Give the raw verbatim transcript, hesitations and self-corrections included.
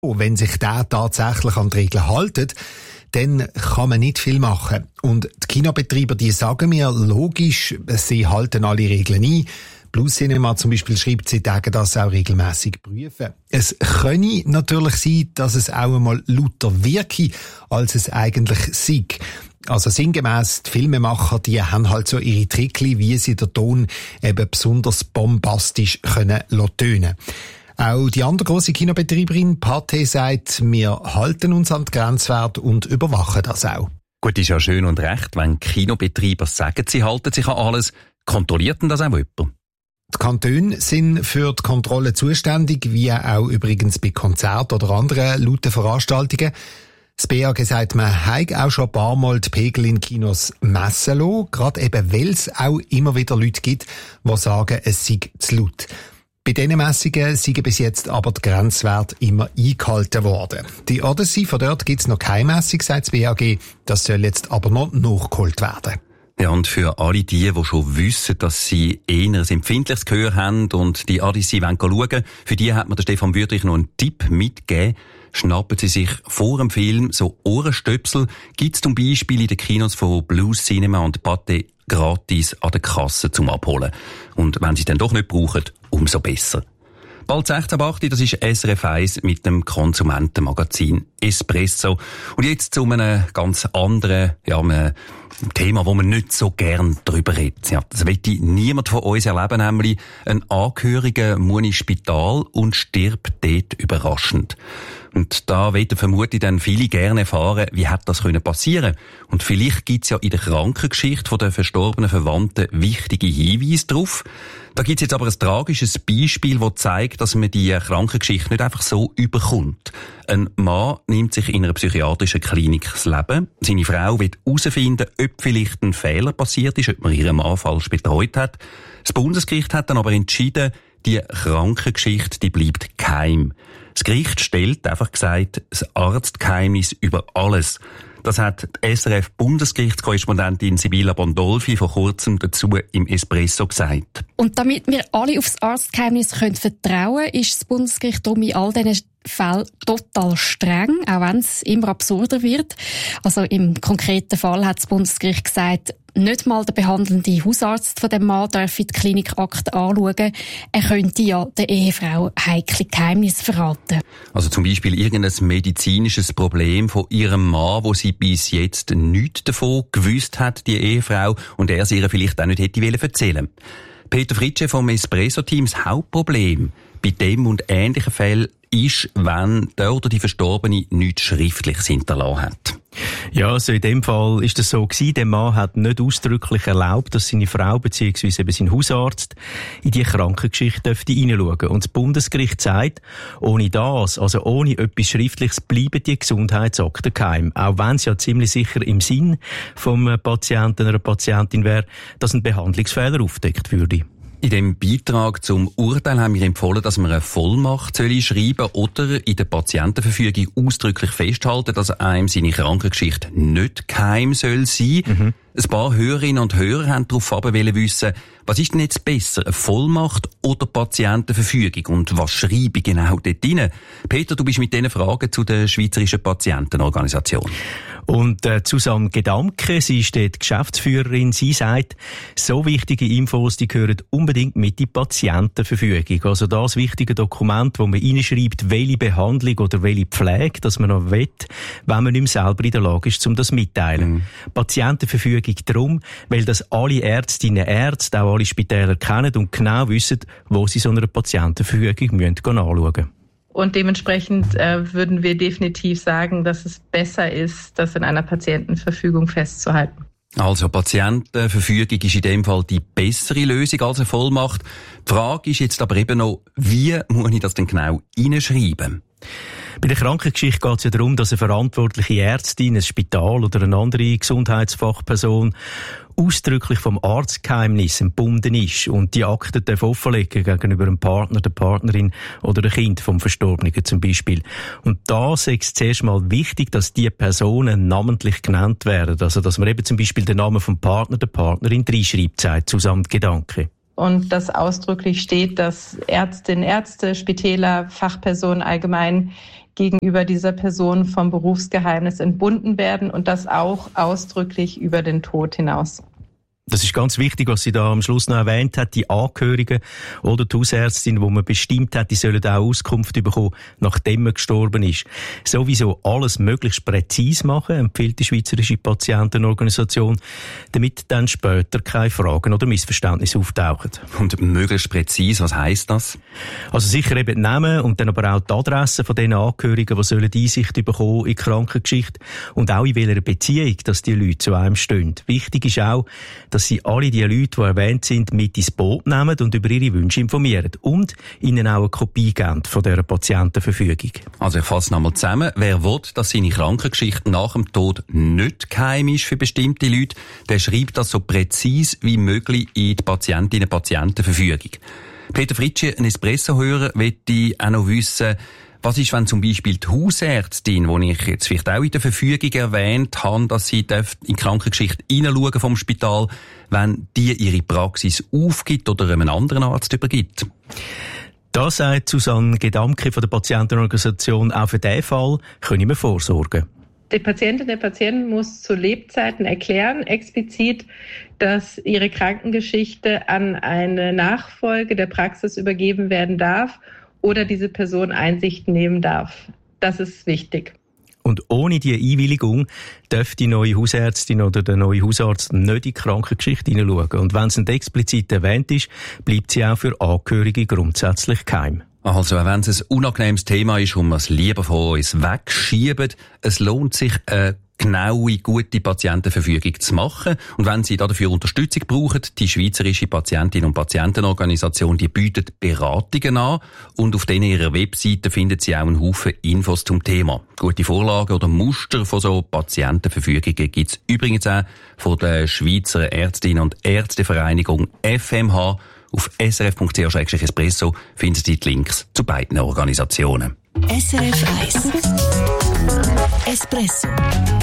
Wenn sich der tatsächlich an die Regeln hält, dann kann man nicht viel machen. Und die Kinobetreiber, die sagen mir, logisch, sie halten alle Regeln ein. Plus Cinema zum Beispiel schreibt, sie tagen das auch regelmässig prüfen. Es könne natürlich sein, dass es auch einmal lauter wirke, als es eigentlich sei. Also sinngemäss, die Filmemacher, die haben halt so ihre Trickli, wie sie den Ton eben besonders bombastisch können tönen. Auch die andere grosse Kinobetreiberin Pathé sagt, wir halten uns an die Grenzwerte und überwachen das auch. Gut, ist ja schön und recht, wenn Kinobetreiber sagen, sie halten sich an alles. Kontrolliert denn das auch jemand? Die Kantone sind für die Kontrolle zuständig, wie auch übrigens bei Konzerten oder anderen lauten Veranstaltungen. Das B A G sagt, man hat auch schon ein paar Mal die Pegel in Kinos messen lassen, gerade eben, weil es auch immer wieder Leute gibt, die sagen, es sei zu laut. Bei diesen Messungen sind bis jetzt aber die Grenzwerte immer eingehalten worden. Die Odyssey, von dort gibt es noch keine Messung, sagt das B A G. Das soll jetzt aber noch nachgeholt werden. Ja, und für alle die, die schon wissen, dass sie eher ein empfindliches Gehör haben und die Odyssey schauen wollen, für die hat mir der Stefan Wüthrich noch einen Tipp mitgegeben. Schnappen Sie sich vor dem Film so Ohrenstöpsel. Gibt es zum Beispiel in den Kinos von Blues Cinema und Pathé gratis an der Kasse zum Abholen. Und wenn Sie es dann doch nicht brauchen, umso besser. Bald sechzehn Uhr achtzig, das ist S R F eins mit dem Konsumentenmagazin Espresso. Und jetzt zu einem ganz anderen, ja, einem Thema, wo man nicht so gern drüber redet. Ja, das will niemand von uns erleben, nämlich ein Angehöriger muss ins Spital und stirbt dort überraschend. Und da wollen vermutlich dann viele gerne erfahren, wie hat das können passieren. Und vielleicht gibt's ja in der Krankengeschichte der verstorbenen Verwandten wichtige Hinweise drauf. Da gibt's jetzt aber ein tragisches Beispiel, das zeigt, dass man die Krankengeschichte nicht einfach so überkommt. Ein Mann nimmt sich in einer psychiatrischen Klinik das Leben. Seine Frau will herausfinden, ob vielleicht ein Fehler passiert ist, ob man ihren Mann falsch betreut hat. Das Bundesgericht hat dann aber entschieden, die Krankengeschichte, die bleibt geheim. Das Gericht stellt, einfach gesagt, das Arztgeheimnis über alles. Das hat die S R F-Bundesgerichtskorrespondentin Sibylla Bondolfi vor kurzem dazu im Espresso gesagt. Und damit wir alle auf das Arztgeheimnis können vertrauen können, ist das Bundesgericht darum in all diesen Fällen total streng, auch wenn es immer absurder wird. Also im konkreten Fall hat das Bundesgericht gesagt, nicht mal der behandelnde Hausarzt von dem Mann darf die Klinikakte anschauen. Er könnte ja der Ehefrau heikle Geheimnisse verraten. Also zum Beispiel irgendein medizinisches Problem von ihrem Mann, wo sie bis jetzt nichts davon gewusst hat, die Ehefrau, und er es ihr vielleicht auch nicht hätte erzählen wollen. Peter Fritsche vom Espresso-Team, das Hauptproblem bei dem und ähnlichen Fällen ist, wenn der oder die Verstorbene nichts Schriftliches hinterlassen hat. Ja, also in dem Fall ist das so gewesen. Der Mann hat nicht ausdrücklich erlaubt, dass seine Frau bzw. eben sein Hausarzt in die Krankengeschichte dürfte reinschauen. Und das Bundesgericht sagt, ohne das, also ohne etwas Schriftliches, bleiben die Gesundheitsakten geheim. Auch wenn es ja ziemlich sicher im Sinn vom Patienten oder Patientin wäre, dass ein Behandlungsfehler aufdeckt würde. In dem Beitrag zum Urteil haben wir empfohlen, dass man eine Vollmacht schreiben soll oder in der Patientenverfügung ausdrücklich festhalten, dass einem seine Krankengeschichte nicht geheim soll sein. Mhm. Ein paar Hörerinnen und Hörer haben darauf aber wissen, was ist denn jetzt besser, eine Vollmacht oder Patientenverfügung? Und was schreibe ich genau dort rein? Peter, du bist mit diesen Fragen zu der Schweizerischen Patientenorganisation. Und äh, Susanne Gedanke, sie ist dort Geschäftsführerin, sie sagt, so wichtige Infos, die gehören unbedingt mit in die Patientenverfügung. Also das wichtige Dokument, wo man reinschreibt, welche Behandlung oder welche Pflege, dass man noch will, wenn man nicht mehr selber in der Lage ist, um das mitteilen. Mhm. Patientenverfügung darum, weil das alle Ärztinnen und Ärzte, auch alle Spitäler kennen und genau wissen, wo sie so eine Patientenverfügung anschauen müssen. Und dementsprechend äh, würden wir definitiv sagen, dass es besser ist, das in einer Patientenverfügung festzuhalten. Also Patientenverfügung ist in dem Fall die bessere Lösung als eine Vollmacht. Die Frage ist jetzt aber eben noch, wie muss ich das denn genau reinschreiben? Bei der Krankengeschichte geht es ja darum, dass eine verantwortliche Ärztin, ein Spital oder eine andere Gesundheitsfachperson ausdrücklich vom Arztgeheimnis entbunden ist und die Akten darf offenlegen gegenüber einem Partner, der Partnerin oder dem Kind vom Verstorbenen zum Beispiel. Und da ist es zuerst mal wichtig, dass die Personen namentlich genannt werden. Also, dass man eben zum Beispiel den Namen vom Partner, der Partnerin reinschreibt, sagt zusammen Gedanke. Und dass ausdrücklich steht, dass Ärztinnen, Ärzte, Spitäler, Fachpersonen allgemein gegenüber dieser Person vom Berufsgeheimnis entbunden werden und das auch ausdrücklich über den Tod hinaus. Das ist ganz wichtig, was sie da am Schluss noch erwähnt hat. Die Angehörigen oder die Hausärztin, wo man bestimmt hat, die sollen auch Auskunft bekommen, nachdem man gestorben ist. Sowieso alles möglichst präzise machen, empfiehlt die Schweizerische Patientenorganisation, damit dann später keine Fragen oder Missverständnisse auftauchen. Und möglichst präzise, was heisst das? Also sicher eben die Namen und dann aber auch die Adressen von den Angehörigen, die sollen Einsicht bekommen in die Krankengeschichte und auch in welcher Beziehung, dass die Leute zu einem stehen. Wichtig ist auch, dass sie alle die Leute, die erwähnt sind, mit ins Boot nehmen und über ihre Wünsche informieren und ihnen auch eine Kopie geben von dieser Patientenverfügung. Also ich fasse nochmal zusammen. Wer will, dass seine Krankengeschichte nach dem Tod nicht geheim ist für bestimmte Leute, der schreibt das so präzise wie möglich in die Patientinnen-Patientenverfügung. Peter Fritschi, ein Espresso-Hörer, möchte auch noch wissen, was ist, wenn zum Beispiel die Hausärztin, die ich jetzt vielleicht auch in der Verfügung erwähnt habe, dass sie in die Krankengeschichte hineinschauen vom Spital, wenn die ihre Praxis aufgibt oder einem anderen Arzt übergibt? Da sagt Susanne Gedamke von der Patientenorganisation, auch für diesen Fall können wir vorsorgen. Die Patientin, der Patient muss zu Lebzeiten erklären, explizit, dass ihre Krankengeschichte an eine Nachfolge der Praxis übergeben werden darf oder diese Person Einsicht nehmen darf. Das ist wichtig. Und ohne diese Einwilligung darf die neue Hausärztin oder der neue Hausarzt nicht in die Krankengeschichte hineinschauen. Und wenn es nicht explizit erwähnt ist, bleibt sie auch für Angehörige grundsätzlich geheim. Also, wenn es ein unangenehmes Thema ist und man es lieber von uns wegschieben, es lohnt sich, eine genaue, gute Patientenverfügung zu machen. Und wenn Sie dafür Unterstützung brauchen, die Schweizerische Patientinnen- und Patientenorganisation, die bietet Beratungen an. Und auf denen ihrer Webseite finden Sie auch einen Haufen Infos zum Thema. Gute Vorlagen oder Muster von so Patientenverfügungen gibt es übrigens auch von der Schweizer Ärztinnen- und Ärztevereinigung F M H. Auf s r f punkt c h slash espresso finden Sie die Links zu beiden Organisationen. S R F eins Espresso.